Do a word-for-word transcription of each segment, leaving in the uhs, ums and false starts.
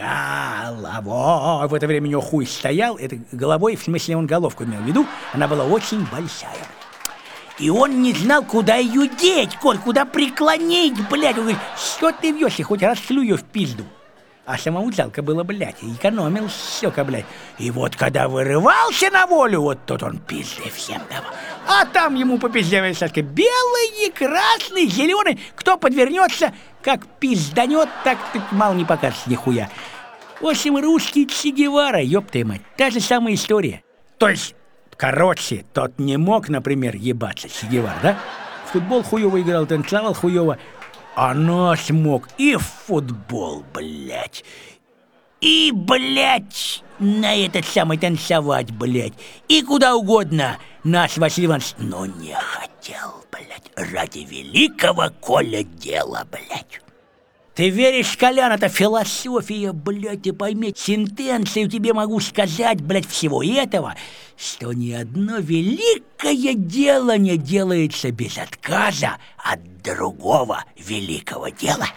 Голова. В это время у него хуй стоял, это головой, в смысле он головку имел в виду, она была очень большая. И он не знал, куда ее деть, Коль, куда преклонить, блядь. Он говорит, что ты вьешь, я хоть расшлю ее в пизду. А самому жалко было, блядь, экономил щека, блядь. И вот когда вырывался на волю, вот тут он пизды всем давал. А там ему по пизде, Сашка, белый, красный, зеленый. Кто подвернется, как пизданет, так ты мало не покажешь нихуя. В общем, русский Че Гевара, ёб твою мать, та же самая история. То есть, короче, тот не мог, например, ебаться, Че Гевара, да? В футбол хуёво играл, танцевал хуёво. А наш мог и в футбол, блядь, и, блядь, на этот самый танцевать, блядь, и куда угодно. Наш Василий Иванович, но не хотел, блядь, ради великого Коля дела, блядь. Ты веришь, Колян, это философия, блядь, ты пойми, сентенцию тебе могу сказать, блядь, всего этого, что ни одно великое дело не делается без отказа от другого великого дела.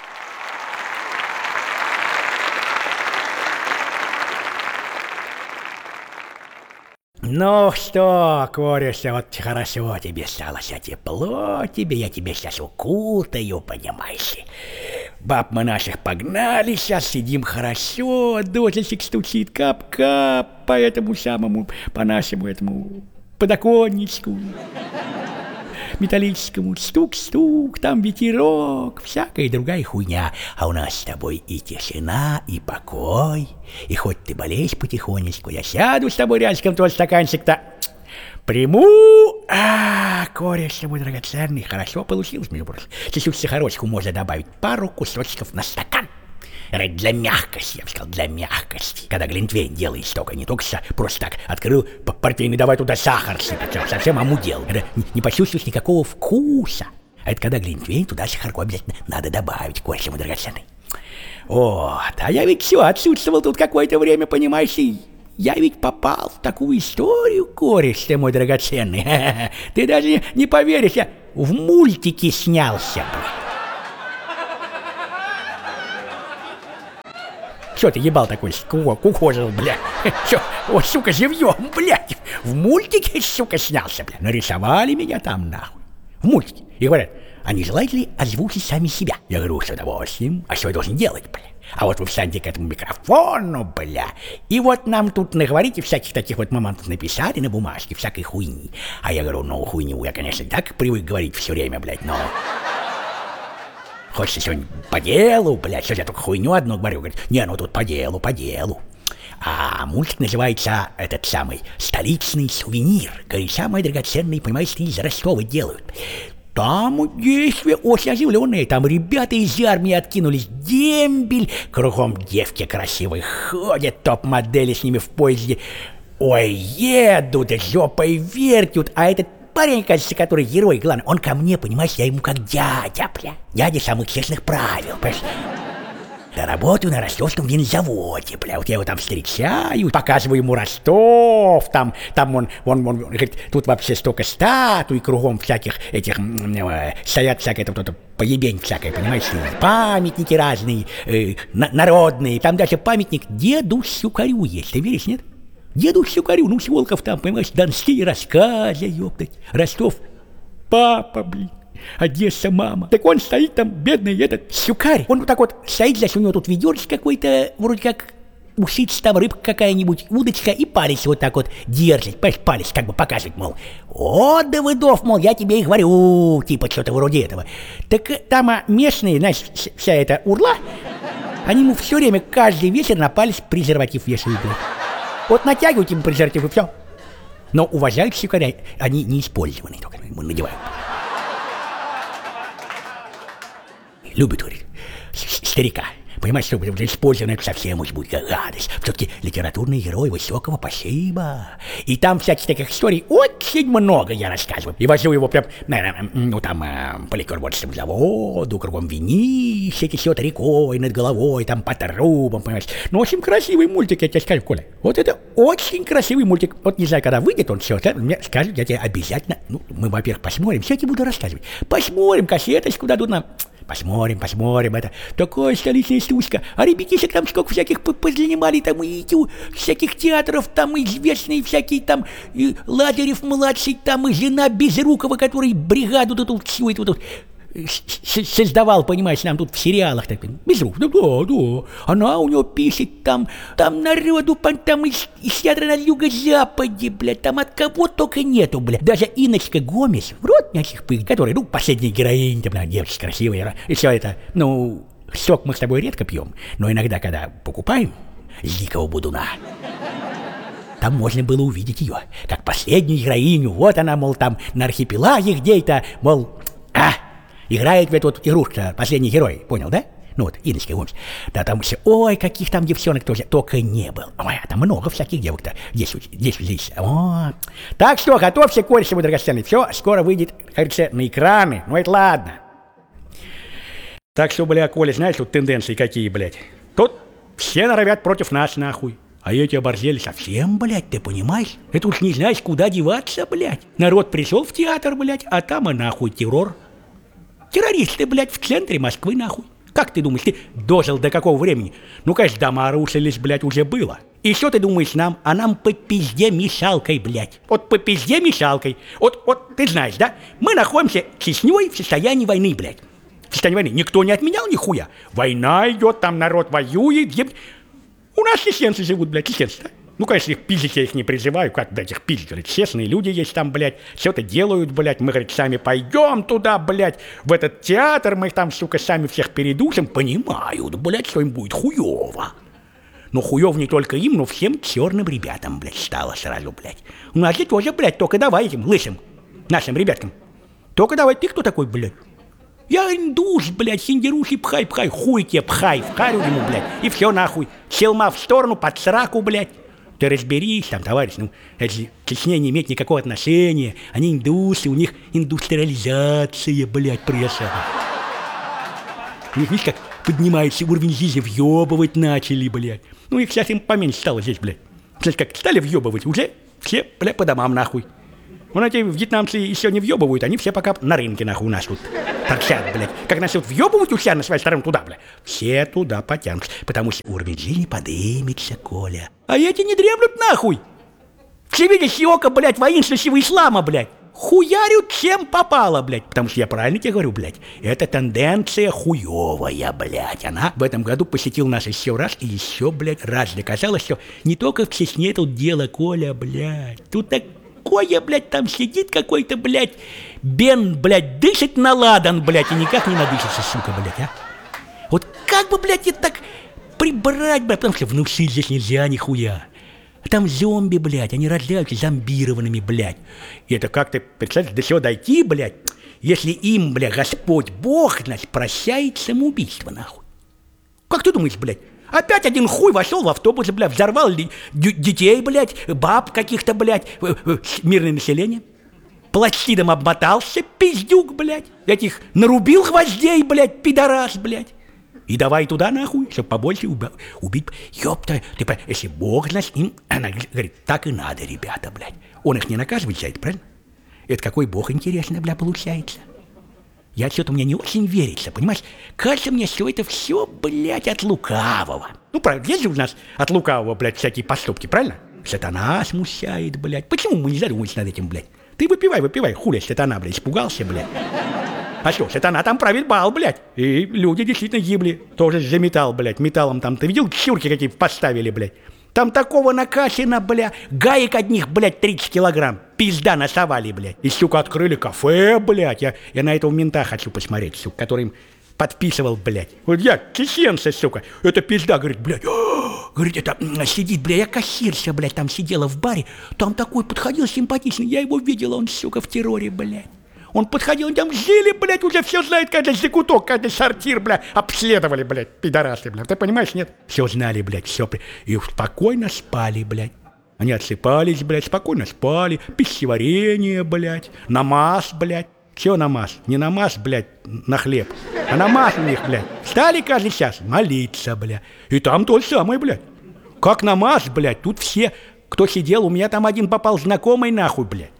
Ну что, Корюша, вот хорошо тебе стало, тепло тебе, я тебя сейчас укутаю, понимаешь ли. Баб мы наших погнали, сейчас сидим хорошо, дождичек стучит, кап-кап по этому самому, по нашему этому подоконничку металлическому, стук-стук, там ветерок, всякая другая хуйня. А у нас с тобой и тишина, и покой, и хоть ты болеешь потихонечку, я сяду с тобой рядышком, твой стаканчик-то приму. А, кореш мой драгоценный, хорошо получилось, между прочим. Чуть-чуть сахарочку можно добавить, пару кусочков на стакан. Для мягкости, я бы сказал, для мягкости. Когда глинтвейн делаешь только, не только просто так открыл портвейн и давай туда сахар сыпать, совсем амудел. Это не почувствуешь никакого вкуса. А это когда глинтвейн, туда сахарку обязательно надо добавить, кореш мой драгоценный. Вот, а я ведь все отсутствовал тут какое-то время, понимаешь, и я ведь попал в такую историю, кореш ты мой драгоценный. Ты даже не поверишь, я в мультике снялся. Что ты ебал такой, кукожил, бля? Что, вот, сука, живьем, блядь, в мультике, сука, снялся, бля. Нарисовали меня там, нахуй, в мультике. И говорят, а не желаете ли озвучить сами себя? Я говорю, с удовольствием. А что я должен делать, бля? А вот вы встаньте к этому микрофону, бля, и вот нам тут наговорите всяких таких вот моментов, написали на бумажке, всякой хуйни. А я говорю, ну, хуйню я, конечно, так привык говорить все время, блядь, но... Хочется сегодня по делу, блядь, сейчас я только хуйню одну говорю, говорит, не, ну тут по делу, по делу. А мультик называется, этот самый, «Столичный сувенир». Кореша мои драгоценные, понимаешь, из Ростова делают. Там действия очень оживленные, там ребята из армии откинулись, дембель, кругом девки красивые ходят, топ-модели с ними в поезде. Ой, едут, жопой вертят, а этот парень, кажется, который герой, главное, он ко мне, понимаешь, я ему как дядя, бля, дядя самых честных правил, понимаешь. Я работаю на ростовском винзаводе, бля, вот я его там встречаю, показываю ему Ростов, там, там он, он, он, говорит, тут вообще столько статуй кругом всяких этих, э, стоят всякое, тут, тут, поебень всякое, понимаешь, памятники разные, э, на, народные, там даже памятник деду Щукарю есть, ты веришь, нет? Деду Щукарю, ну, Щелков там, понимаешь, донские рассказы, ёптать, Ростов, папа, блин. Одесса, мама. Так он стоит там, бедный этот Щукарь. Он вот так вот стоит, здесь у него тут ведерце какой-то, вроде как ушица там, рыбка какая-нибудь, удочка, и палец вот так вот держит, понимаешь, палец как бы показывает, мол, о, Давыдов, мол, я тебе и говорю, типа что-то вроде этого. Так там а, местные, знаешь, вся эта урла, они ему все время, каждый вечер на палец презерватив вешают. Вот натягивают ему презерватив и все. Но уважают Щукаря, они не использованные, только ему надевают. Любит, говорит, старика. Понимаешь, что использовано это совсем уж будет гадость. Все-таки литературный герой высокого, спасибо. И там всяких таких историй очень много я рассказываю. И возю его прям, наверное, ну там, э, по ликерводственному заводу, кругом винище течет рекой над головой, там по трубам, понимаешь. Ну, очень красивый мультик, я тебе скажу, Коля. Вот это очень красивый мультик. Вот не знаю, когда выйдет он все, это мне скажет, я тебе обязательно, ну, мы, во-первых, посмотрим, все я тебе буду рассказывать. Посмотрим, кассеточку дадут нам. Посмотрим, посмотрим, это такая столичная стучка. А ребятишек там сколько всяких позанимали, там и тю, всяких театров, там известные всякие, там и Лазарев-младший, там и жена Безрукова, который бригаду тут всю эту тут создавал, понимаешь, нам тут в сериалах. Так, Безруков, да, да, да. Она у него пишет, там, там народу, там из, из театра на юго-западе, блядь, там от кого только нету, блядь. Даже Инночка Гомес, в рот наших пыль, которая, ну, последняя героиня, там, да, девочка красивая, и все это, ну, сок мы с тобой редко пьем, но иногда, когда покупаем с Дикого Будуна, там можно было увидеть ее, как последнюю героиню, вот она, мол, там, на архипелаге где-то, мол, а, играет в эту вот игрушку последний герой, понял, да? Ну вот, Инночка Гомес. Да там все, ой, каких там девчонок тоже, только не было. Ой, там много всяких девок-то. Здесь, здесь, здесь. О. Так что, готовься, кореш мой драгоценный. Все, скоро выйдет, кажется, на экраны. Ну это ладно. Так что, бля, Коля, знаешь, тут тенденции какие, блядь. Тут все норовят против нас, нахуй. А эти оборзели совсем, блядь, ты понимаешь? Это уж не знаешь, куда деваться, блядь. Народ пришел в театр, блядь, а там и нахуй террор. Террористы, блядь, в центре Москвы, нахуй. Как ты думаешь, ты дожил до какого времени? Ну, конечно, дома рушились, блядь, уже было. И что ты думаешь нам? А нам по пизде мешалкой, блядь. Вот по пизде мешалкой. Вот, вот, ты знаешь, да? Мы находимся с Чечней в состоянии войны, блядь. В состоянии войны. Никто не отменял нихуя. Война идет, там народ воюет. Еб... У нас чеченцы живут, блядь, чеченцы, да? Ну, конечно, их пиздить я их не призываю, как, блядь, их пиздить, говорит, честные люди есть там, блядь, все это делают, блядь, мы, говорит, сами пойдем туда, блядь, в этот театр, мы их там, сука, сами всех передушим, понимают, блядь, что им будет хуёво. Но хуёв не только им, но всем черным ребятам, блядь, стало сразу, блядь. У нас же тоже, блядь, только давай этим лысым, нашим ребяткам, только давай, ты кто такой, блядь? Я индус, блядь, синдерухи, пхай, пхай, хуй тебе, пхай, вхарю ему, блядь, и все нахуй, челма в сторону, под сраку, блядь. Ты разберись там, товарищ, ну, это же к Чечне не имеет никакого отношения. Они индусы, у них индустриализация, блядь, пресса. У них, видишь, как поднимается уровень жизни, въебывать начали, блядь. Ну, их сейчас им поменьше стало здесь, блядь. Знаешь, как стали въебывать, уже все, блядь, по домам, нахуй. Вон эти вьетнамцы еще не въебывают, они все пока на рынке, нахуй, у нас тут торчат, блядь. Как начнут въебывать у себя на своей стороне туда, блядь, все туда потянутся, потому что уровень жизни подымется, Коля. А эти не дремлют, нахуй. Все видят око, блядь, воинственного ислама, блядь. Хуярят чем попало, блядь. Потому что я правильно тебе говорю, блядь, это тенденция хуевая, блядь. Она в этом году посетила нас еще раз и еще, блядь, раз доказала, что не только в Чечне тут дело, Коля, блядь. Тут так... Кое, блядь, там сидит какой-то, блядь, Бен, блядь, дышит на ладан, блядь, и никак не надышится, сука, блядь, а? Вот как бы, блядь, это так прибрать, блядь, потому что внушить здесь нельзя нихуя. А там зомби, блядь, они рождаются зомбированными, блядь. И это как-то, представляешь, до чего дойти, блядь, если им, блядь, Господь Бог, значит, прощает самоубийство, нахуй. Как ты думаешь, блядь? Опять один хуй вошел в автобус, блядь, взорвал детей, блядь, баб каких-то, блядь, мирное население. Пластидом обмотался, пиздюк, блядь. Этих нарубил гвоздей, блядь, пидорас, блядь. И давай туда, нахуй, чтобы побольше уба- убить. Ёпта, ты понимаешь, если Бог, значит, им, она говорит, так и надо, ребята, блядь. Он их не наказывает за это, правильно? Это какой Бог, интересно, блядь, получается. Я что-то мне не очень верится, понимаешь? Кажется мне, что это все, блядь, от лукавого. Ну, правильно, есть же у нас от лукавого, блядь, всякие поступки, правильно? Сатана смущает, блядь. Почему мы не задумываемся над этим, блядь? Ты выпивай, выпивай, хули сатана, блядь, испугался, блядь. А что, сатана там правит бал, блядь. И люди действительно гибли. Тоже за металл, блядь, металлом там. Ты видел, чурки какие поставили, блядь? Там такого накачано, бля, гаек одних, блядь, тридцать килограмм. Пизда насовали, блядь. И, сука, открыли кафе, блядь. Я, я на этого мента хочу посмотреть, сука, который им подписывал, блядь. Вот я, чеченцы, сука. Это пизда, говорит, блядь. Говорит, это сидит, блядь, я кассирша, блядь, там сидела в баре. Там такой подходил симпатичный. Я его видела, он, сука, в терроре, блядь. Он подходил, он там жили, блядь, уже все знает, каждый закуток, каждый сортир, блядь, обследовали, блядь, пидорасы, блядь. Ты понимаешь, нет? Все знали, блядь, все. И спокойно спали, блядь. Они отсыпались, блядь, спокойно спали. Пищеварение, блядь, намаз, блядь. Все намаз? Не намаз, блядь, на хлеб, а намаз у них, блядь. Стали каждый час молиться, блядь. И там то же самое, блядь. Как намаз, блядь, тут все, кто сидел, у меня там один попал знакомый, нахуй, блядь.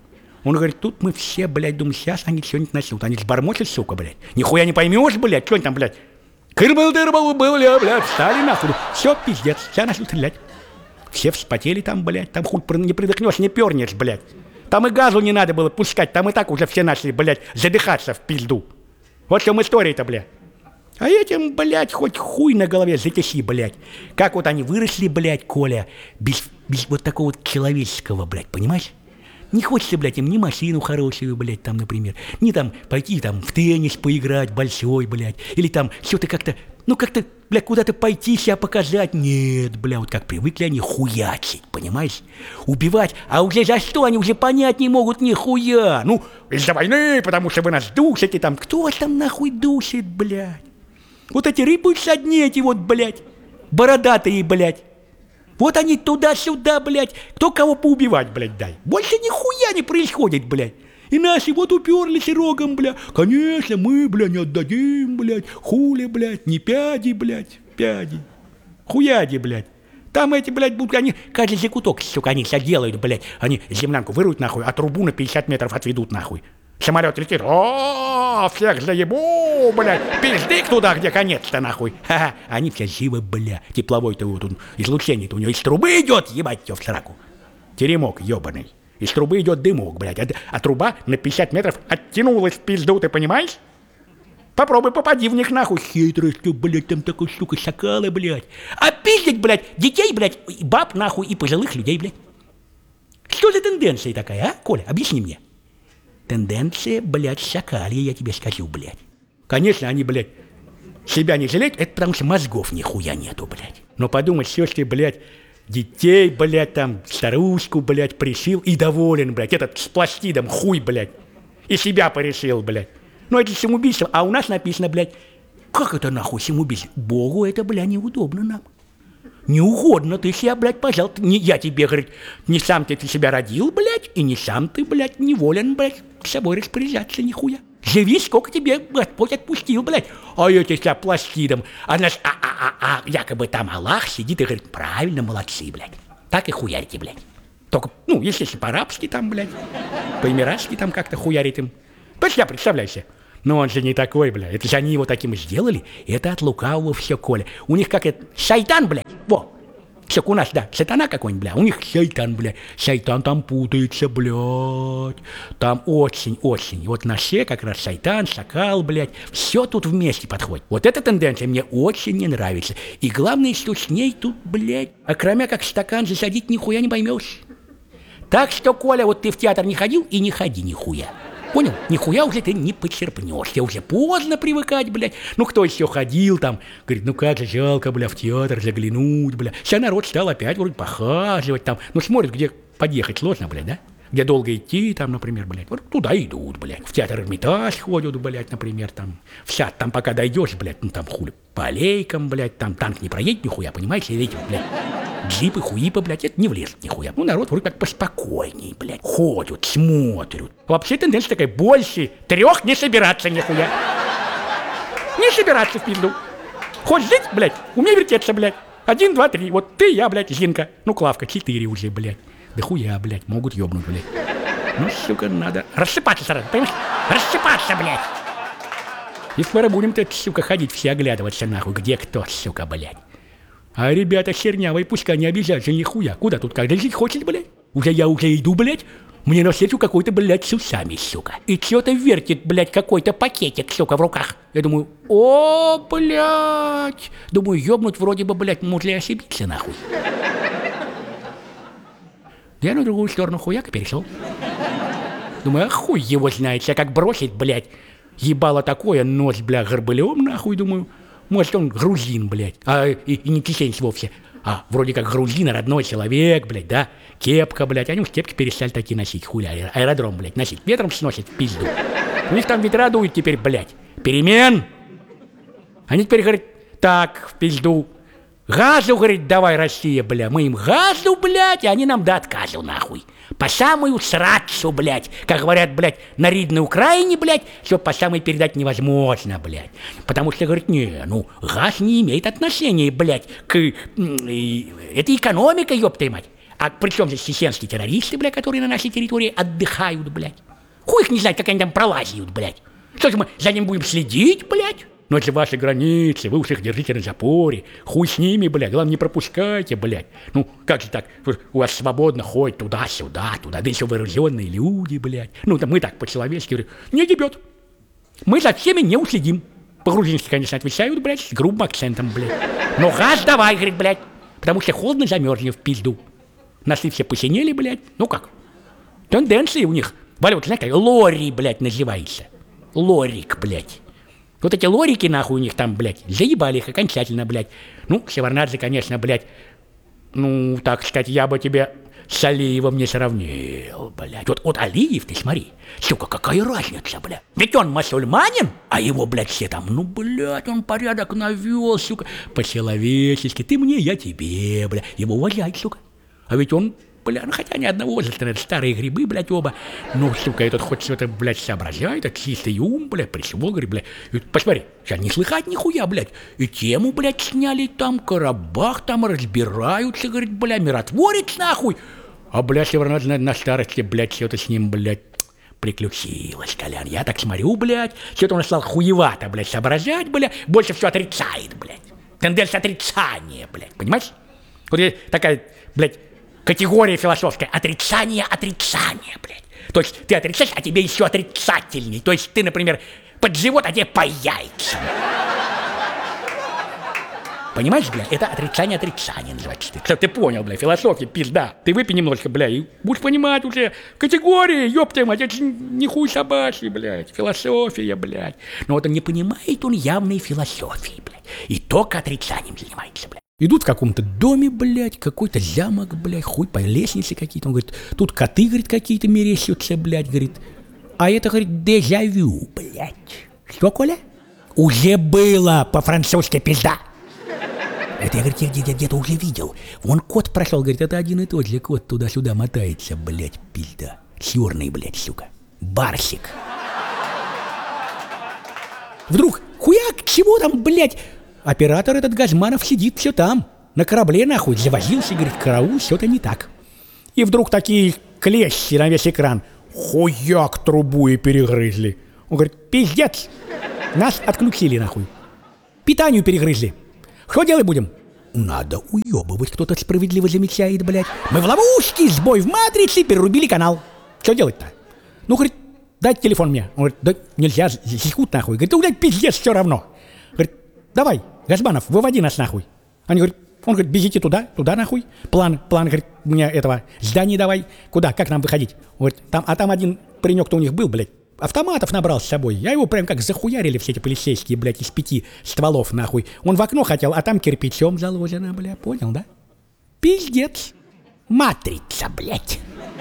Он говорит, тут мы все, блядь, думаю, сейчас они что-нибудь начнут. Они сбормочут, сука, блядь. Нихуя не поймешь, блядь, что они там, блядь. Кырбал-дырбал, бля, блядь, встали нахуй. Все, пиздец, сейчас начнут стрелять. Все вспотели там, блядь, там хуй не придохнешь, не пернешь, блядь. Там и газу не надо было пускать, там и так уже все начали, блядь, задыхаться в пизду. Вот в чем история-то, блядь. А этим, блядь, хоть хуй на голове затеси, блядь. Как вот они выросли, блядь, Коля, без, без вот такого вот человеческого, блядь, понимаешь? Не хочется, блядь, им ни машину хорошую, блядь, там, например, ни там пойти там в теннис поиграть большой, блядь, или там что-то как-то, ну как-то, блядь, куда-то пойти себя показать. Нет, бля, вот как привыкли они хуячить, понимаешь? Убивать, а уже за что они уже понять не могут нихуя. Ну, из-за войны, потому что вы нас душите там. Кто вас там нахуй душит, блядь? Вот эти рыбы одни эти вот, блядь, бородатые, блядь. Вот они туда-сюда, блядь, кто кого поубивать, блядь, дай. Больше нихуя не происходит, блядь. И наши вот уперлись рогом, блядь. Конечно, мы, блядь, не отдадим, блядь. Хули, блядь, не пяди, блядь, пяди. Хуяди, блядь. Там эти, блядь, будут, они, каждый закуток, сука, они все делают, блядь. Они землянку выруют, нахуй, а трубу на пятьдесят метров отведут, нахуй. Самолет летит, о, всех заебу, блядь, пиздык туда, где конец-то, нахуй. Ха-ха, они все живы, бля, тепловой-то вот он, излучение-то у него из трубы идет, ебать тебя в сраку. Теремок ебаный, из трубы идет дымок, блядь, а, а труба на пятьдесят метров оттянулась в пизду, ты понимаешь? Попробуй попади в них, нахуй. Хитрость, блядь, там такой, сука, шакалы, блядь. А пиздить, блядь, детей, блядь, баб, нахуй, и пожилых людей, блядь. Что за тенденция такая, а, Коля, объясни мне. Тенденция, блядь, шакалья, я тебе скажу, блядь. Конечно, они, блядь, себя не жалеют, это потому что мозгов нихуя нету, блядь. Но подумать, все, что ты, блядь, детей, блядь, там, старушку, блядь, пришил и доволен, блядь, этот с пластидом хуй, блядь, и себя порешил, блядь. Ну, это самоубийство, а у нас написано, блядь, как это нахуй самоубийство? Богу это, блядь, неудобно нам. Не угодно ты себя, блядь, пожалуйста, не я тебе, говорит, не сам ты, ты себя родил, блядь, и не сам ты, блядь, не волен, блядь, с собой распоряжаться нихуя. Живи, сколько тебе Господь отпустил, блядь. А эти себя пластидом, а, наш, а, а, а, а якобы там Аллах сидит и говорит, правильно, молодцы, блядь. Так и хуярите, блядь. Только, ну, естественно, по-арабски там, блядь, по-эмиратски там как-то хуярит им. То есть я представляю себе. Но он же не такой, бля. Это же они его таким сделали. Это от лукавого все, Коля. У них как это... Шайтан, бля. Во. Все, у нас, да. Сатана какой-нибудь, бля. У них шайтан, бля. Шайтан там путается, блядь. Там очень-очень. Вот на все как раз шайтан, шакал, блядь. Все тут вместе подходит. Вот эта тенденция мне очень не нравится. И главное, что с ней тут, блядь, окромя как стакан засадить нихуя не поймешь. Так что, Коля, вот ты в театр не ходил и не ходи нихуя. Понял? Нихуя уже ты не почерпнешь. Тебе уже поздно привыкать, блядь. Ну, кто еще ходил там? Говорит, ну как же жалко, бля, в театр заглянуть, бля. Сейчас народ стал опять вроде похаживать там. Ну, смотрит, где подъехать сложно, блядь, да? Где долго идти, там, например, блядь. Вот туда идут, блядь. В театр Эрмитаж ходят, блядь, например, там. В сад там пока дойдешь, блядь, ну там хули. По аллейкам, блядь, там танк не проедет нихуя, понимаешь? И эти, блядь, джипы, хуипы, блядь, это не влезет нихуя. Ну, народ вроде как поспокойней, блядь. Ходят, смотрят. Вообще тенденция такая, больше трех не собираться нихуя. Не собираться в пизду. Хочешь жить, блядь, умей вертеться, блядь. Один, два, три. Вот ты, я, блядь, Зинка. Ну, Клавка, четыре уже, блядь. Да хуя, блядь, могут ёбнуть, блядь. Ну, сука, надо рассыпаться сразу, понимаешь? Рассыпаться, блядь. И скоро будем-то, сука, ходить все оглядываться, нахуй, где кто, сука, блядь. А ребята чернявые, пускай не обижаются нихуя. Куда тут каждый жить хочет, блядь? Уже я уже иду, блядь. Мне навстречу какой-то, блядь, с усами, сука. И что-то вертит, блядь, какой-то пакетик, сука, в руках. Я думаю, о, блядь. Думаю, ёбнуть вроде бы, блядь, может ли ошибиться, нахуй. Я на другую сторону хуяка перешел. Думаю, а хуй его знает, я как бросить, блядь. Ебало такое, нос, бля, горбылем, нахуй, думаю. Может, он грузин, блядь, а и, и не чеченец вовсе. А, вроде как грузин, родной человек, блядь, да. Кепка, блядь, они уж кепки перестали такие носить, хуля, аэродром, блядь, носить. Ветром сносит в пизду. У них там ветра дуют теперь, блядь. Перемен. Они теперь говорят, так, в пизду. Газу, говорит, давай, Россия, бля. Мы им газу, блядь, и они нам да отказу, нахуй. По самую срацу, блядь. Как говорят, блядь, на Ридной Украине, блядь, все по самой передать невозможно, блядь. Потому что, говорит, не, ну, газ не имеет отношения, блядь, к... И, это экономика, ёб твою мать. А при чем здесь чеченские террористы, блядь, которые на нашей территории отдыхают, блядь? Хуй их не знает, как они там пролазят, блядь. Что же мы за ним будем следить, блядь? Но это ваши границы, вы уж их держите на запоре. Хуй с ними, блядь, главное, не пропускайте, блядь. Ну, как же так, у вас свободно ходит туда-сюда, туда, да еще вооруженные люди, блядь. Ну, да мы так по-человечески говорим, не дебет. Мы за всеми не уследим. По-грузински, конечно, отвечают, блядь, с грубым акцентом, блядь. Но газ давай, говорит, блядь, потому что холодно замерзнем в пизду. Носы все посинели, блядь, ну как? Тенденции у них. Валя, вот знаешь, как лори, блядь, называется. Лорик, блядь. Вот эти лорики, нахуй, у них там, блядь, заебали их окончательно, блядь. Ну, Шеварнадзе, конечно, блядь, ну, так сказать, я бы тебе с Алиевым не сравнил, блядь. Вот, вот Алиев, ты смотри, сука, какая разница, блядь. Ведь он мусульманин, а его, блядь, все там, ну, блядь, он порядок навел, сука, по-человечески. Ты мне, я тебе, блядь. Его уважай, сука. А ведь он, бля, ну хотя ни одного возраста, это старые грибы, блядь, оба. Ну, сука, этот хоть что-то, блядь, соображает, это чистый ум, блядь, причего, говорит, блядь. И, посмотри, сейчас не слыхать нихуя, блядь. И тему, блядь, сняли там, Карабах там разбираются, говорит, бля, миротворец, нахуй. А, блядь, Севернадзе на старости, блядь, что-то с ним, блядь, приключилось, Колян. Я так смотрю, блядь, что-то он стал хуевато, блядь, соображать, блядь, больше все отрицает, блядь. Тенденция отрицания, блядь, понимаешь? Вот такая, блядь, категория философская. Отрицание, отрицание, блядь. То есть ты отрицаешь, а тебе еще отрицательней. То есть ты, например, под живот, а тебе по яйцам. Понимаешь, блядь, это отрицание, отрицание называется. Что ты понял, блядь, философия, пизда. Ты выпей немножко, блядь, и будешь понимать уже категории, ёпта мать, это же не хуй собачий, блядь, философия, блядь. Но вот он не понимает, он явной философии, блядь, и только отрицанием занимается, блядь. Идут в каком-то доме, блядь, какой-то замок, блядь, хуй по лестнице какие-то. Он говорит, тут коты, говорит, какие-то мерещатся, блядь, говорит. А это, говорит, дежавю, блядь. Что, Коля? Уже было по-французски, пизда. Это я, говорит, я где-то, где-то уже видел. Вон кот прошел, говорит, это один и тот же кот туда-сюда мотается, блядь, пизда. Черный, блядь, сука. Барсик. Вдруг, хуяк, чего там, блядь? Оператор этот Газманов сидит все там, на корабле, нахуй, завозился, говорит, караул, все-то не так. И вдруг такие клещи на весь экран. Хуяк трубу и перегрызли. Он говорит, пиздец, нас отключили, нахуй. Питанию перегрызли. Что делать будем? Надо уебывать, кто-то справедливо замечает, блядь. Мы в ловушке, сбой в матрице, перерубили канал. Что делать-то? Ну, говорит, дайте телефон мне. Он говорит, да нельзя, секут, нахуй. Говорит, да, блядь, пиздец, все равно. Говорит, давай, Газманов, выводи нас нахуй. Они говорят, он говорит, бегите туда, туда нахуй. План, план, говорит, мне этого здания давай. Куда, как нам выходить? Он говорит, там, а там один паренек-то у них был, блядь, автоматов набрал с собой. Я его прям как захуярили все эти полицейские, блядь, из пяти стволов нахуй. Он в окно хотел, а там кирпичом заложено, бля, понял, да? Пиздец. Матрица, блядь.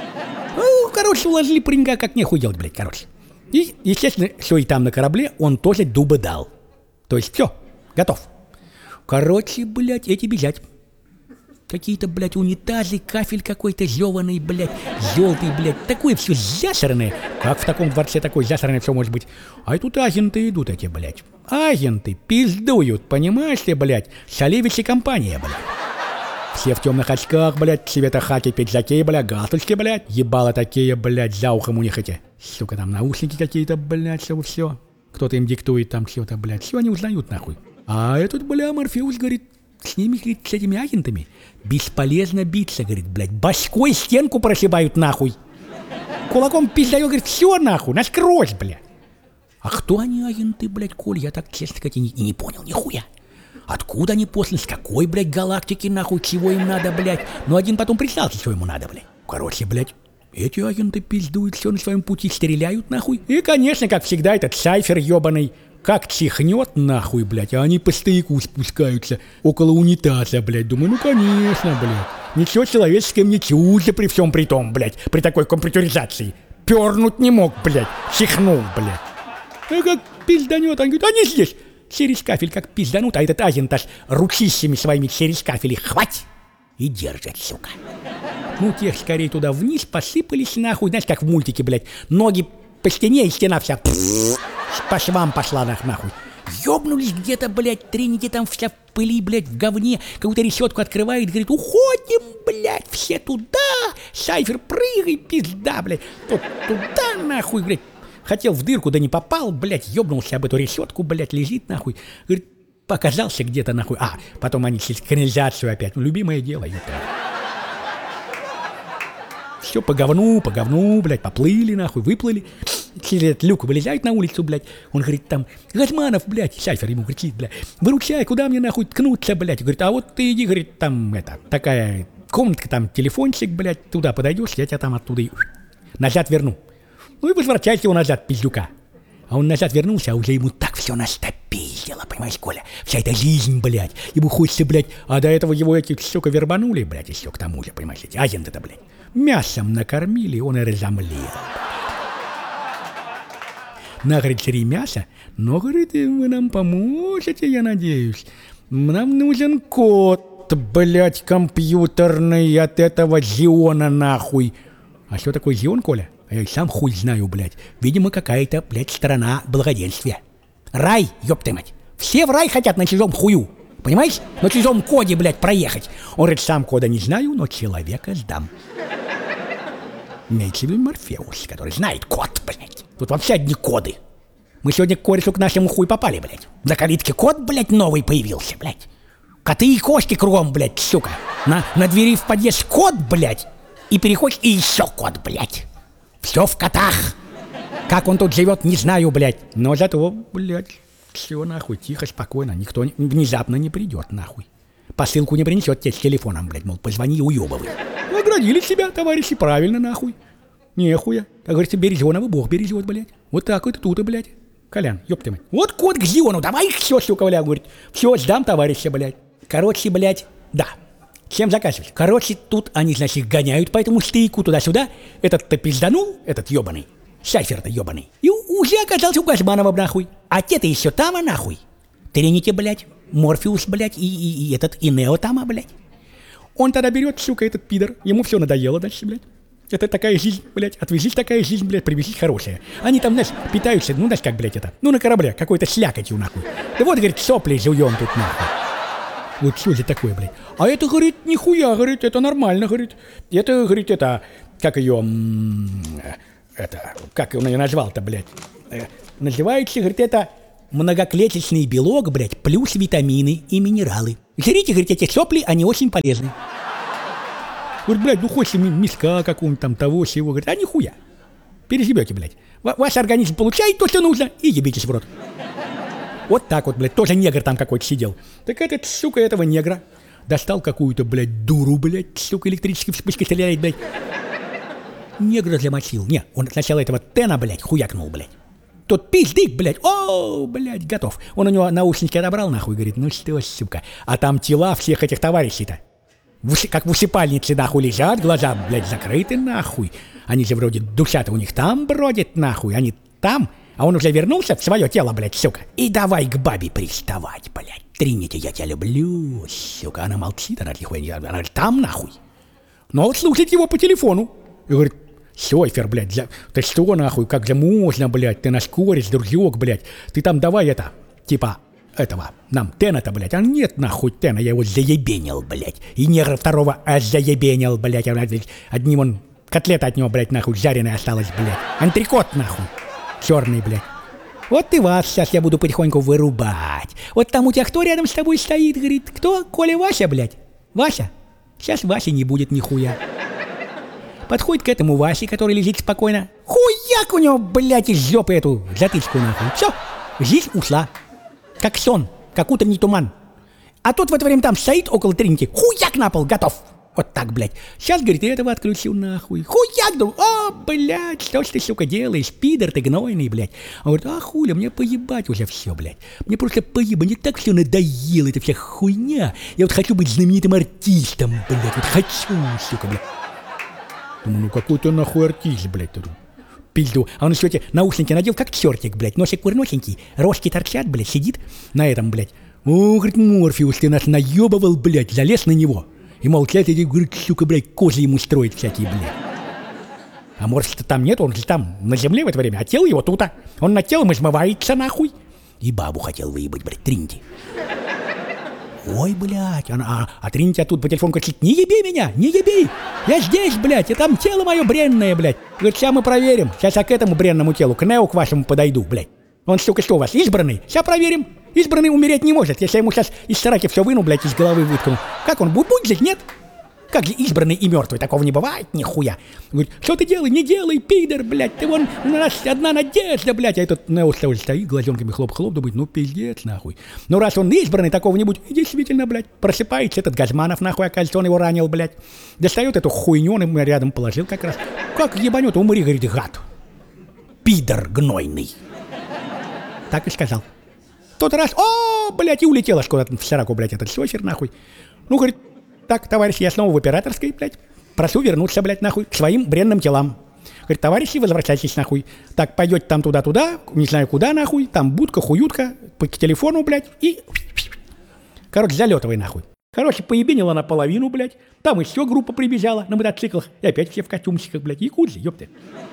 Ну, короче, уложили паренька, как нехуй делать, блядь, короче. И, естественно, что и там на корабле он тоже дуба дал. То есть все, готов. Короче, блядь, эти бежать. Какие-то, блядь, унитазы, кафель какой-то зёванный, блядь, желтый, блядь. Такое все засранное. Как в таком дворце такое засранное все может быть? А и тут агенты идут эти, блядь. Агенты пиздуют, понимаешь ли, блядь? Шалевич и компания, блядь. Все в темных очках, блядь, цвета хаки, пиджаки, блядь, галстучки, блядь. Ебало такие, блядь, за ухом у них эти. Сука, там наушники какие-то, блядь, все, все. Кто-то им диктует там что-то, блядь. Все они узнают, нахуй. А этот, бля, Морфеус, говорит, с ними, говорит, с этими агентами бесполезно биться, говорит, блядь. Башкой стенку прошибают, нахуй. Кулаком пиздаю, говорит, все, нахуй, насквозь, блядь. А кто они, агенты, блядь, Коль? Я так, честно сказать, и не, и не понял нихуя. Откуда они после, с какой, блядь, галактики, нахуй, чего им надо, блядь? Ну, один потом признался, что ему надо, блядь. Короче, блядь, эти агенты пиздуют все на своем пути, стреляют, нахуй. И, конечно, как всегда, этот Сайфер ебаный как чихнет, нахуй, блядь, а они по стояку спускаются около унитаза, блядь. Думаю, ну, конечно, блядь. Ничего человеческое мне чуждо при всем при том, блядь, при такой компьютеризации. Пернуть не мог, блядь, чихнул, блядь. А как пизданет, он говорит, они здесь. Через кафель как пизданут, а этот агент аж ручищами своими через кафель их хвать и держит, сука. Ну, тех скорее туда вниз посыпались, нахуй, знаешь, как в мультике, блядь. Ноги по стене, и стена вся по швам пошла, нахуй. Ёбнулись где-то, блядь, Тринити там вся в пыли, блядь, в говне. Какую-то решетку открывает, говорит, уходим, блядь, все туда, Сайфер, прыгай, пизда, блядь. Тот туда, нахуй, блядь. Хотел в дырку, да не попал, блядь, ёбнулся об эту решетку, блядь, лежит, нахуй. Говорит, показался где-то, нахуй. А, потом они через канализацию опять. Ну, любимое дело, ёпта. Все по говну, по говну, блядь, поплыли, нахуй, выплыли. Через этот люк вылезают на улицу, блядь. Он говорит, там, Газманов, блядь, Сайфер ему кричит, блядь, выручай, куда мне, нахуй, ткнуться, блядь. Говорит, а вот ты иди, говорит, там, это, такая комнатка, там, телефончик, блядь, туда подойдешь, я тебя там оттуда и назад верну. Ну и возвращайся его назад, пиздюка. А он назад вернулся, а уже ему так все настопиздило, понимаешь, Коля? Вся эта жизнь, блядь, ему хочется, блядь, а до этого его эти, сука, вербанули, блядь, еще к тому же, понимаешь, эти агенты-то, блядь. Мясом накормили, он и разомлел. На, говорит, три мяса, но, говорит, вы нам поможете, я надеюсь. Нам нужен код, блядь, компьютерный от этого Зиона, нахуй. А что такое Зион, Коля? Я и сам хуй знаю, блядь. Видимо, какая-то, блядь, страна благоденствия. Рай, ёб ты мать. Все в рай хотят на чужом хую. Понимаешь? На чужом коде, блядь, проехать. Он говорит, сам кода не знаю, но человека сдам. Имеется в виду Морфеус, который знает код, блядь. Тут вообще одни коды. Мы сегодня к корешу к нашему хуй попали, блядь. На калитке код, блядь, новый появился, блядь. Коты и кошки кругом, блядь, сука. На, на двери в подъезд код, блядь. И переходишь, и еще код, блядь. Все в котах. Как он тут живет, не знаю, блядь. Но зато, блядь, все нахуй, тихо, спокойно. Никто не, внезапно не придет, нахуй. Посылку не принесет тебе с телефоном, блядь, мол, позвони и уебывай. Наградили себя, товарищи, правильно, нахуй. Нехуя. Как говорится, Березенова Бог бережет, блядь. Вот так вот тут, блядь. Колян, ёб ты мать. Вот код к Зиону, давай все, сука, бля, говорит. Все, сдам товарища, блядь. Короче, блядь, да. Чем заказывать? Короче, тут они, значит, гоняют по этому стейку туда-сюда. Этот-то пизданул, этот ёбаный. Сайфер-то ёбаный. И уже оказался у Газманова, нахуй. А те-то еще там, а нахуй. Тринити, блядь. Морфеус, блядь, и, и, и этот, и Нео там, а, блядь. Он тогда берет, сука, этот пидор. Ему все надоело дальше, блядь. Это такая жизнь, блядь, отвезись такая жизнь, блядь, привезись хорошая. Они там, знаешь, питаются, ну, знаешь, как, блядь, это, ну, на корабле, какой-то слякотью, нахуй. Да вот, говорит, сопли жуем тут, нахуй. Вот что же такое, блядь. А это, говорит, нихуя, говорит, это нормально, говорит. Это, говорит, это, как ее, это, как он ее назвал-то, блядь. Э, называется, говорит, это многоклеточный белок, блядь, плюс витамины и минералы. Жрите, говорит, эти сопли, они очень полезны. Говорит, блядь, ну хочешь миска какого-нибудь там, того, сего. Говорит, а нихуя. Переживете, блядь. В- ваш организм получает то, что нужно, и ебитесь в рот. Вот так вот, блядь, тоже негр там какой-то сидел. Так этот, сука, этого негра достал какую-то, блядь, дуру, блядь, сука, электрической вспышкой стреляет, блядь. Негра замочил. Не, он сначала этого Тена, блядь, хуякнул, блядь. Тот пиздик, блядь, о, блядь, готов. Он у него наушники отобрал, нахуй, говорит, ну что, сука. А там тела всех этих товарищей-то. В уси, как в усыпальнице, нахуй, лежат, глаза, блядь, закрыты, нахуй. Они же вроде душа-то у них там бродит, нахуй, они там, а он уже вернулся в свое тело, блядь, сука. И давай к бабе приставать, блядь. Тринити, я тебя люблю, сука. Она молчит, она тихонько, она говорит, там, нахуй. Но вот слушать его по телефону. И говорит, Сайфер, блядь, за... ты что, нахуй, как же можно, блядь, ты наш кореш, дружок, блядь. Ты там давай это, типа... этого, нам Тена-то, блядь, а нет, нахуй Тена, я его заебенил, блядь, и негра второго аж заебенил, блядь, одним он, котлета от него, блядь, нахуй, жареная осталась, блядь, антрикот, нахуй, черный, блядь. Вот и вас сейчас я буду потихоньку вырубать. Вот там у тебя кто рядом с тобой стоит, говорит, кто? Коля Вася, блядь, Вася? Сейчас Васи не будет нихуя. Подходит к этому Васе, который лежит спокойно, хуяк у него, блядь, из жопы эту затычку, нахуй, все, жизнь ушла. Как сон, как утренний туман. А тот в это время там стоит около Тринити. Хуяк на пол, готов. Вот так, блядь. Сейчас, говорит, этого отключил нахуй. Хуяк, думаю, о, блядь, что ж ты, сука, делаешь? Пидор ты гнойный, блядь. Он говорит, а хуля, мне поебать уже все, блядь. Мне просто поебать, мне так все надоело, эта вся хуйня. Я вот хочу быть знаменитым артистом, блядь. Вот хочу, сука, блядь. Думаю, ну какой ты нахуй артист, блядь, тут. Пизду. А он еще эти наушники надел, как чертик, блядь. Носик курносенький, рожки торчат, блядь, сидит на этом, блядь. О, говорит, Морфеус, ты нас наебывал, блядь, залез на него. И молчать, и говорит, сука, блядь, козы ему строит всякие, блядь. А Морфеуса там нет, он же там на земле в это время, а тело его тут-то. Он над телом измывается, нахуй. И бабу хотел выебать, блядь, Тринити. Ой, блядь, она, а, а Тринити оттуда по телефону кричит: не еби меня, не еби, я здесь, блядь, и там тело мое бренное, блядь. Говорит, сейчас мы проверим, сейчас я к этому бренному телу, к Нео, к вашему подойду, блядь. Он, сука, что у вас, избранный? Сейчас проверим. Избранный умереть не может, если я ему сейчас из сраки все выну, блядь, из головы выткну. Как он, будет жить, нет? Как же избранный и мертвый, такого не бывает, нихуя. Говорит, что ты делай, не делай, пидор, блядь, ты вон, у нас одна надежда, блядь. А этот Нео стоит, глазенками хлоп-хлоп, думает, ну пиздец, нахуй. Ну раз он избранный, такого не будет, и действительно, блядь, просыпается этот Газманов, нахуй, оказывается, он его ранил, блядь. Достает эту хуйню, он ему рядом положил как раз. Как ебанет, умри, говорит, гад. Пидор гнойный. Так и сказал. Тот раз, о, блядь, и улетела куда-то в сраку, блядь, этот сосер, нахуй. Ну, говорит, так, товарищи, я снова в операторской, блядь. Прошу вернуться, блядь, нахуй, к своим бренным телам. Говорит, товарищи, возвращайтесь, нахуй. Так, пойдете там туда-туда, не знаю куда, нахуй. Там будка, хуютка, по телефону, блядь, и... Короче, залетывай, нахуй. Короче, поебенила наполовину, блядь. Там еще группа прибежала на мотоциклах. И опять все в костюмчиках, блядь. Якудзы, ёпты.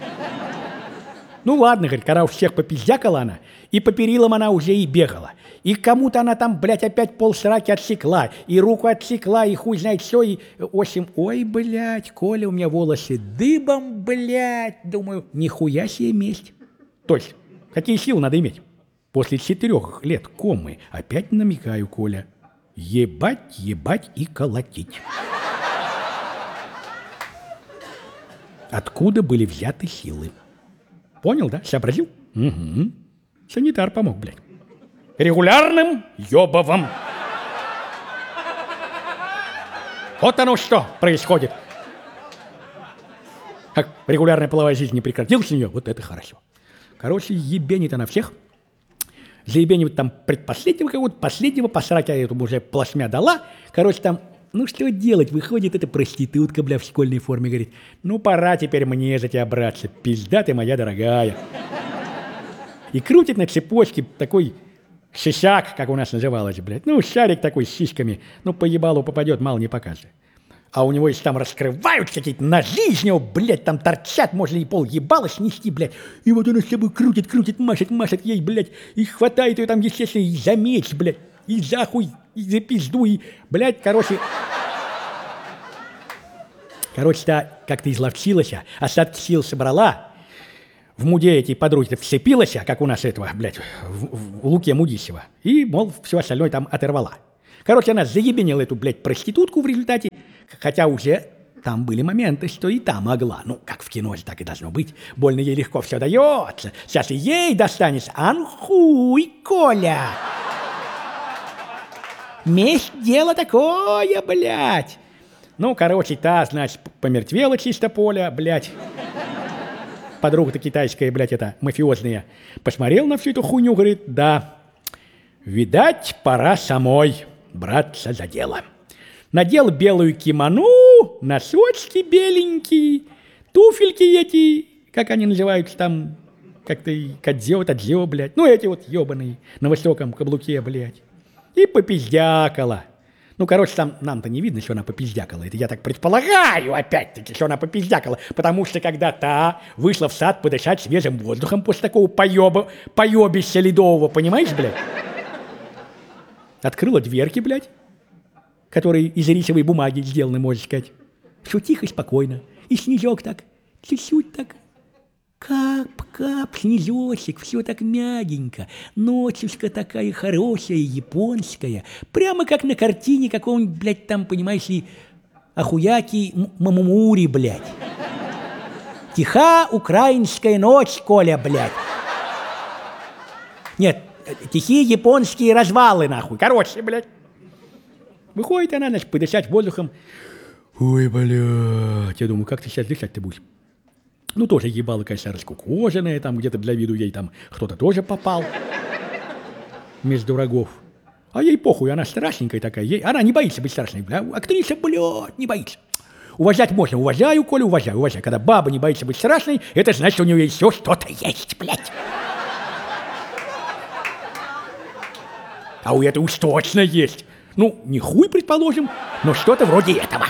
Ну ладно, говорит, когда у всех попиздякала она, и по перилам она уже и бегала. И кому-то она там, блядь, опять полсраки отсекла, и руку отсекла, и хуй знает все, и в общем, ой, блядь, Коля, у меня волосы дыбом, блядь, думаю, нихуя себе месть. То есть, какие силы надо иметь? После четырех лет комы опять намекаю, Коля, ебать, ебать и колотить. Откуда были взяты силы? Понял, да? Сообразил? Угу. Санитар помог, блядь. Регулярным ёбовым. Вот оно что происходит. Как регулярная половая жизнь не прекратилась у нее, вот это хорошо. Короче, ебенит она всех. Заебенивает там предпоследнего кого-то, последнего посрать, а этому уже плашмя дала. Короче, там, ну что делать, выходит эта проститутка, бля, в школьной форме, говорит, ну пора теперь мне за тебя браться, пизда ты моя дорогая. И крутит на цепочке такой шишак, как у нас называлось, блядь. Ну, шарик такой с сиськами, ну, по ебалу попадет, мало не покажет. А у него есть там раскрывают какие-то ножи из него, блядь, там торчат, можно и пол ебала снести, блядь. И вот он с собой крутит, крутит, машет, машет ей, блядь, и хватает ее там, естественно, и за меч, блядь, и за хуй, и за пизду, и, блядь, короче... Короче-то как-то изловчилась, остатки сил собрала, в муде эти подруги вцепилась, как у нас этого, блядь, в, в, в Луке Мудищева, и, мол, все остальное там оторвала. Короче, она заебенила эту, блядь, проститутку в результате, хотя уже там были моменты, что и та могла. Ну, как в кино, так и должно быть. Больно ей легко все дается. Сейчас и ей достанется. Анхуй, Коля! Месть дело такое, блядь. Ну, короче, та, значит, помертвела чисто Поля, блядь. Подруга-то китайская, блядь, это мафиозная. Посмотрел на всю эту хуйню, говорит, да, видать, пора самой браться за дело. Надел белую кимоно, носочки беленькие, туфельки эти, как они называются там, как-то кадзё, тадзё, блядь. Ну, эти вот ебаные на высоком каблуке, блядь. И попиздякала. Ну, короче, там нам-то не видно, что она попиздякала. Это я так предполагаю, опять-таки, что она попиздякала. Потому что когда та вышла в сад подышать свежим воздухом после такого поеба, поебища ледового, понимаешь, блядь? Открыла дверки, блядь, которые из рисовой бумаги сделаны, можно сказать. Все тихо и спокойно. И снежок так, чуть-чуть так, кап-кап, снежочек, все так мягенько. Ночушка такая хорошая, японская. Прямо как на картине какого-нибудь, блядь, там, понимаешь ли, Ахуяки Мамумури, блядь. Тиха украинская ночь, Коля, блядь. Нет, тихие японские развалы, нахуй. Короче, блядь. Выходит она, значит, подышать воздухом. Ой, блядь. Я думаю, как ты сейчас дышать-то будешь? Ну, тоже ебало, конечно, раскукоженная, там где-то для виду ей там кто-то тоже попал. Между врагов. А ей похуй, она страшненькая такая. Ей... Она не боится быть страшной. Бля. Актриса, блядь, не боится. Уважать можно. Уважаю, Коля, уважаю, уважаю. Когда баба не боится быть страшной, это значит, что у нее еще что-то есть, блядь. А у этого уж точно есть. Ну, не хуй, предположим, но что-то вроде этого.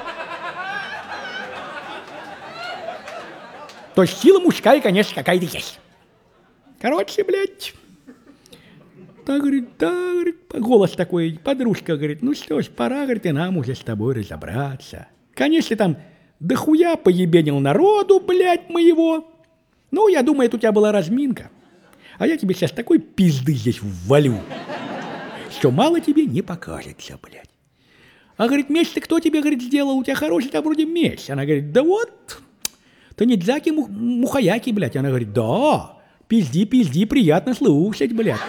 То есть сила мужская, конечно, какая-то есть. Короче, блядь, так, говорит, да, говорит, голос такой, подружка, говорит, ну что ж, пора, говорит, и нам уже с тобой разобраться. Конечно, там дохуя поебенил народу, блядь, моего. Ну, я думаю, это у тебя была разминка. А я тебе сейчас такой пизды здесь ввалю, что мало тебе не покажется, блядь. А, говорит, меч-то кто тебе, говорит, сделал? У тебя хороший там вроде меч. Она говорит, да вот, Танидзаки Мухаяки, блядь. Она говорит, да, пизди, пизди, приятно слушать, блядь.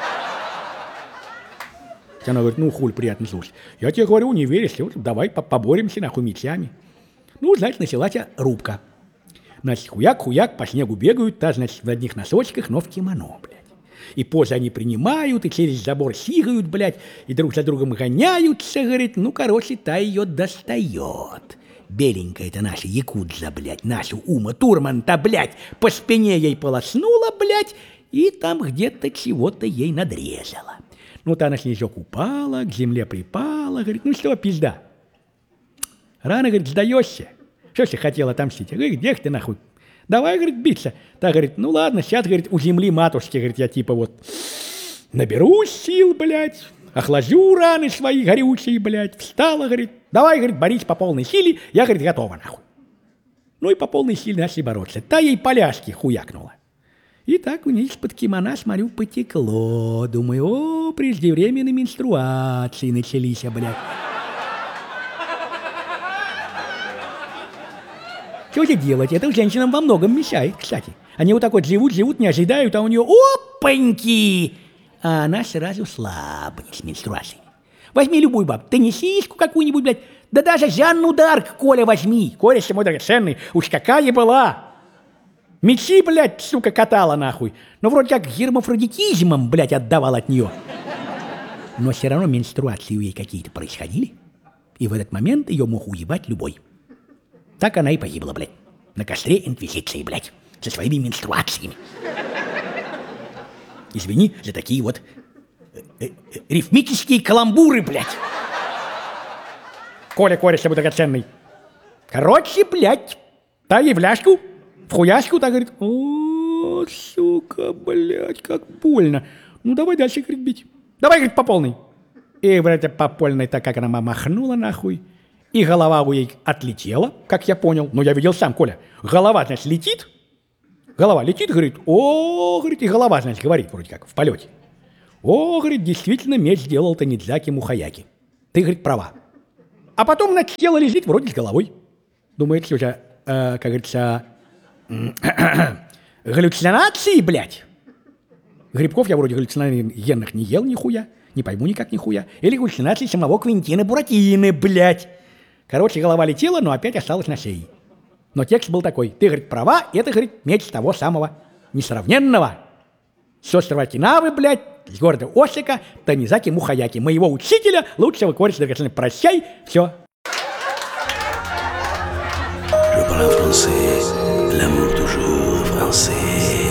Она говорит, ну, хуй, приятно слушать. Я тебе говорю, не веришь, вот, давай поборемся, нахуй, мечами. Ну, значит, началась рубка. Значит, хуяк-хуяк, по снегу бегают, та, значит, в одних носочках, но в кимоно, блядь. И позы они принимают, и через забор сигают, блядь, и друг за другом гоняются, говорит, ну, короче, та ее достает. Беленькая-то наша якудза, блядь, нашу Ума Турман-то, блядь, по спине ей полоснула, блядь, и там где-то чего-то ей надрезала. Ну, та на снежок упала, к земле припала, говорит, ну что, пизда, рано, говорит, сдаешься. Что ты хотела отомстить? Говорит, где ты нахуй? Давай, говорит, биться. Та говорит, ну ладно, сейчас, говорит, у земли матушки, говорит, я типа вот наберусь сил, блядь, охлажу раны свои горючие, блядь, встала, говорит, давай, говорит, борись по полной силе, я, говорит, готова, нахуй. Ну и по полной силе начали бороться. Та ей поляшки хуякнула. И так у нее из-под кимона, смотрю, потекло. Думаю, о, преждевременные менструации начались, блядь. Что же делать? Это женщинам во многом мешает, кстати. Они вот так вот живут-живут, не ожидают, а у нее опаньки! А она сразу слабнет с менструацией. Возьми любую бабу, теннисистку какую-нибудь, блядь, да даже Жанну Дарк, Коля, возьми. Коля, мой драгоценный, уж какая была! Мечи, блядь, сука, катала нахуй. Но вроде как гермафродитизмом, блядь, отдавал от нее. Но все равно менструации у ней какие-то происходили. И в этот момент ее мог уебать любой. Так она и погибла, блядь, на костре инквизиции, блядь, со своими менструациями. Извини за такие вот э, э, рифмические каламбуры, блядь. Коля, Коля, с тобой драгоценный. Короче, блядь, та ей в ляжку, в хуяшку, та говорит, о, сука, блядь, как больно. Ну, давай дальше, говорит, бить. Давай, говорит, по полной. И, блядь, по полной, так как она махнула нахуй. И голова у ей отлетела, как я понял. Но я видел сам, Коля. Голова, значит, летит. Голова летит, говорит, о, говорит, и голова, значит, говорит, вроде как, в полете. О, говорит, действительно, меч сделал Танидзаки Мухаяки. Ты, говорит, права. А потом, значит, тело лежит вроде с головой. Думает, что же, э, как говорится, галлюцинации, блядь. Грибков я вроде галлюциногенных не ел нихуя. Не пойму никак нихуя. Или галлюцинации самого Квентина Буратино, блядь. Короче, голова летела, но опять осталась на шее. Но текст был такой. Ты, говорит, права, это, говорит, меч того самого несравненного. С острова Окинавы, блядь, с города Осака, Танидзаки Мухаяки. Моего учителя, лучшего кореша драгоценного. Прощай, все. Je parle français, l'amour toujours français.